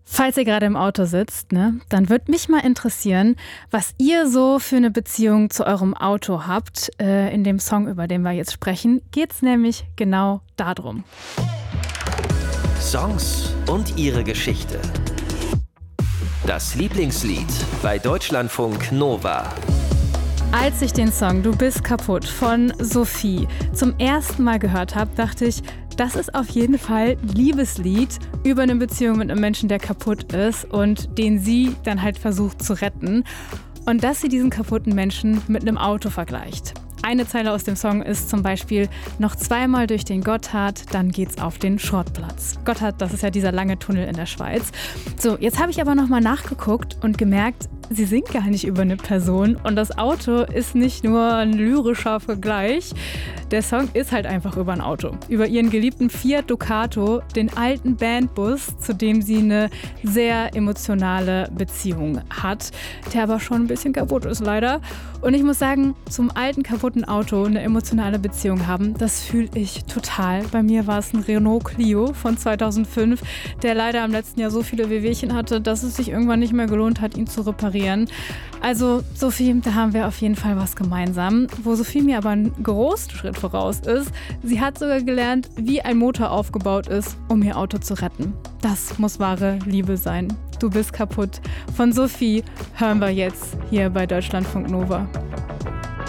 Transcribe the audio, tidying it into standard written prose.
Falls ihr gerade im Auto sitzt, ne, dann würde mich mal interessieren, was ihr so für eine Beziehung zu eurem Auto habt. In dem Song, über den wir jetzt sprechen, geht es nämlich genau darum. Songs und ihre Geschichte. Das Lieblingslied bei Deutschlandfunk Nova. Als ich den Song Du bist kaputt von Sophie zum ersten Mal gehört habe, dachte ich, das ist auf jeden Fall ein Liebeslied über eine Beziehung mit einem Menschen, der kaputt ist und den sie dann halt versucht zu retten. Und dass sie diesen kaputten Menschen mit einem Auto vergleicht. Eine Zeile aus dem Song ist zum Beispiel: noch zweimal durch den Gotthard, dann geht's auf den Schrottplatz. Gotthard, das ist ja dieser lange Tunnel in der Schweiz. So, jetzt habe ich aber nochmal nachgeguckt und gemerkt, sie singt gar nicht über eine Person und das Auto ist nicht nur ein lyrischer Vergleich. Der Song ist halt einfach über ein Auto. Über ihren geliebten Fiat Ducato, den alten Bandbus, zu dem sie eine sehr emotionale Beziehung hat, der aber schon ein bisschen kaputt ist leider. Und ich muss sagen, zum alten kaputten Auto eine emotionale Beziehung haben, das fühle ich total. Bei mir war es ein Renault Clio von 2005, der leider im letzten Jahr so viele Wehwehchen hatte, dass es sich irgendwann nicht mehr gelohnt hat, ihn zu reparieren. Also Sophie, da haben wir auf jeden Fall was gemeinsam. Wo Sophie mir aber einen großen Schritt voraus ist, sie hat sogar gelernt, wie ein Motor aufgebaut ist, um ihr Auto zu retten. Das muss wahre Liebe sein. Du bist kaputt. Von Sophie hören wir jetzt hier bei Deutschlandfunk Nova.